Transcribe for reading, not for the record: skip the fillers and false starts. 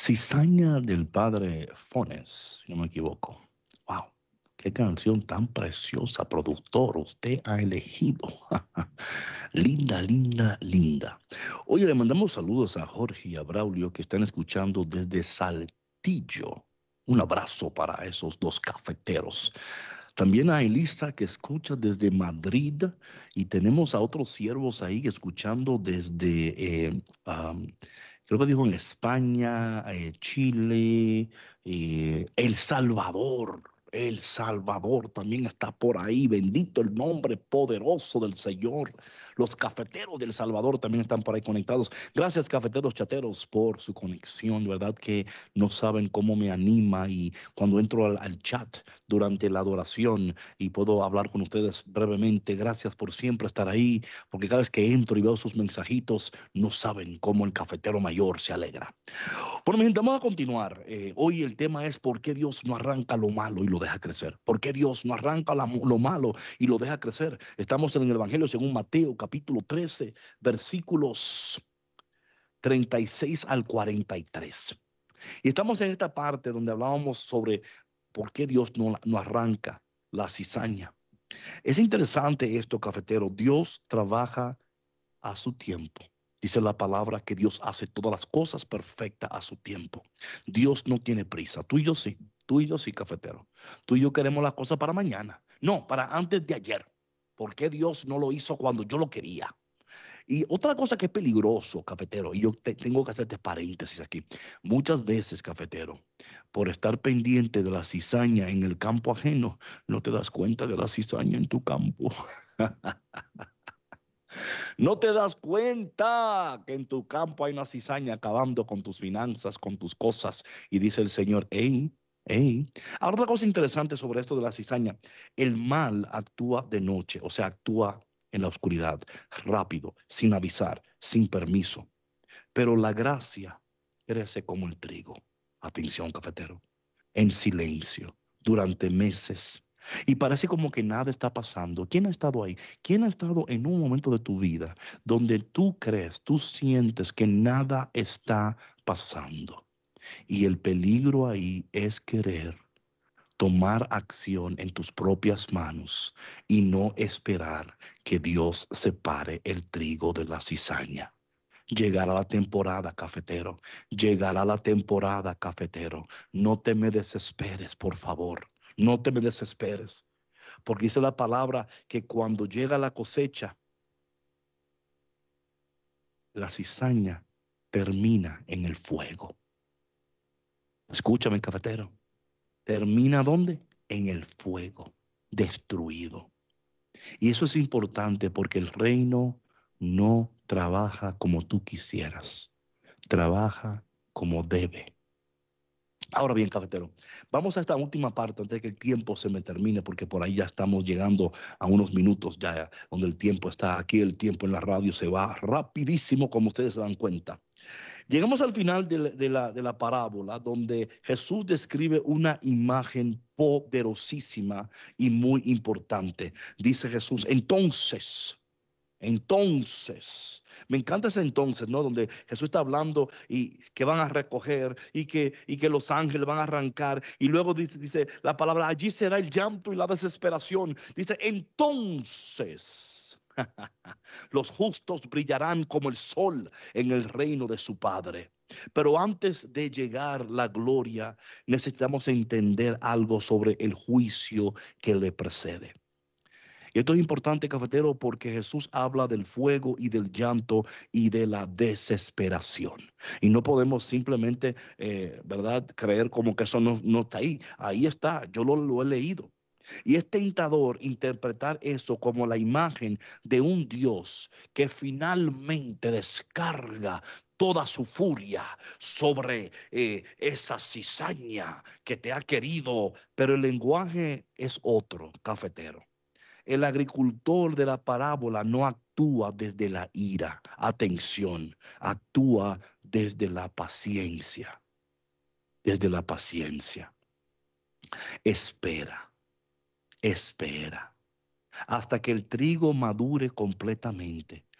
Cizaña del padre Fones, si no me equivoco. Wow, qué canción tan preciosa, productor, usted ha elegido. Linda, linda, linda. Oye, le mandamos saludos a Jorge y a Braulio que están escuchando desde Saltillo. Un abrazo para esos dos cafeteros. También a Elisa que escucha desde Madrid y tenemos a otros siervos ahí escuchando desde, creo que dijo en España, Chile, El Salvador. El Salvador también está por ahí. Bendito el nombre poderoso del Señor. Los cafeteros del Salvador también están por ahí conectados. Gracias, cafeteros chateros, por su conexión. De verdad que no saben cómo me anima y cuando entro al chat durante la adoración y puedo hablar con ustedes brevemente. Gracias por siempre estar ahí, porque cada vez que entro y veo sus mensajitos, no saben cómo el cafetero mayor se alegra. Bueno, mi gente, vamos a continuar. Hoy el tema es por qué Dios no arranca lo malo y lo deja crecer. ¿Por qué Dios no arranca lo malo y lo deja crecer? Estamos en el Evangelio según Mateo, capítulo 13, versículos 36 al 43. Y estamos en esta parte donde hablábamos sobre por qué Dios no arranca la cizaña. Es interesante esto, cafetero. Dios trabaja a su tiempo. Dice la palabra que Dios hace todas las cosas perfectas a su tiempo. Dios no tiene prisa. Tú y yo sí, cafetero. Tú y yo queremos las cosas para mañana. No, para antes de ayer. ¿Por qué Dios no lo hizo cuando yo lo quería? Y otra cosa que es peligroso, cafetero, y yo tengo que hacerte paréntesis aquí. Muchas veces, cafetero, por estar pendiente de la cizaña en el campo ajeno, no te das cuenta de la cizaña en tu campo. No te das cuenta que en tu campo hay una cizaña acabando con tus finanzas, con tus cosas. Y dice el Señor, hey, hey. Ahora, otra cosa interesante sobre esto de la cizaña. El mal actúa de noche, o sea, actúa en la oscuridad, rápido, sin avisar, sin permiso. Pero la gracia crece como el trigo. Atención, cafetero. En silencio, durante meses. Y parece como que nada está pasando. ¿Quién ha estado ahí? ¿Quién ha estado en un momento de tu vida donde tú crees, tú sientes que nada está pasando? Y el peligro ahí es querer tomar acción en tus propias manos y no esperar que Dios separe el trigo de la cizaña. Llegará la temporada, cafetero. Llegará la temporada, cafetero. No te me desesperes, por favor. No te me desesperes. Porque dice la palabra que cuando llega la cosecha, la cizaña termina en el fuego. Escúchame, cafetero. ¿Termina dónde? En el fuego, destruido. Y eso es importante porque el reino no trabaja como tú quisieras. Trabaja como debe. Ahora bien, cafetero, vamos a esta última parte antes de que el tiempo se me termine, porque por ahí ya estamos llegando a unos minutos ya donde el tiempo está aquí, el tiempo en la radio se va rapidísimo, como ustedes se dan cuenta. Llegamos al final de la parábola donde Jesús describe una imagen poderosísima y muy importante. Dice Jesús, me encanta ese entonces, ¿no? Donde Jesús está hablando y que van a recoger y que los ángeles van a arrancar. Y luego dice la palabra, allí será el llanto y la desesperación. Dice, entonces los justos brillarán como el sol en el reino de su Padre. Pero antes de llegar la gloria, necesitamos entender algo sobre el juicio que le precede. Y esto es importante, cafetero, porque Jesús habla del fuego y del llanto y de la desesperación. Y no podemos simplemente, ¿verdad?, creer como que eso no está ahí. Ahí está, yo lo he leído. Y es tentador interpretar eso como la imagen de un Dios que finalmente descarga toda su furia sobre esa cizaña que te ha querido, pero el lenguaje es otro, cafetero. El agricultor de la parábola no actúa desde la ira, atención, actúa desde la paciencia, desde la paciencia. Espera, espera, hasta que el trigo madure completamente.